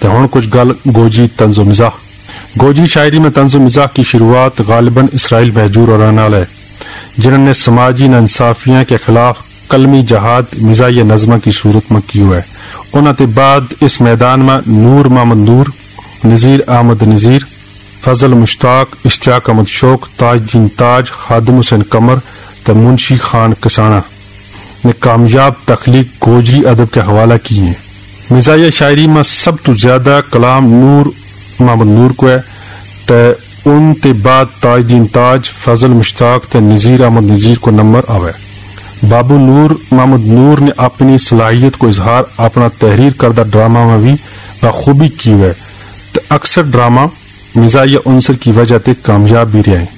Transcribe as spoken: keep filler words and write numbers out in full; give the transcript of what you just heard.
तो हुण कुछ गल गोजी तंज़ो मिज़ाह। गोजी शायरी में तंज़ो मिज़ाह की शुरुआत गालिबन इसराइल महजूर और नाल है, जिन्होंने समाजी नाइंसाफियां के खिलाफ कलमी जहाद मिज़ाहिया नज़मा की सूरत में की है। उन्होंने बाद इस मैदान में नूर मोहम्मद नूर, नज़ीर अहमद नज़ीर, फजल मुश्ताक, इश्तियाक अहमद शौक, ताजदीन ताज, खादिम हुसैन कमर तो मुंशी खान कसाना ने कामयाब तख्लीक गोजरी अदब के हवाला किए हैं। मिज़ाहिया शायरी में सब तो ज्यादा कलाम नूर मोहम्मद नूर को है, तो उन ते बाद ताजदीन ताज, फजल मुश्ताक ते नज़ीर अहमद नज़ीर को नंबर आवे। बाबू नूर मोहम्मद नूर ने अपनी सलाहियत को इजहार अपना तहरीर करदा ड्रामा में भी बखूबी की है, तो अक्सर ड्रामा मिज़ाहिया उनसर की वजह से कामयाब भी रहे।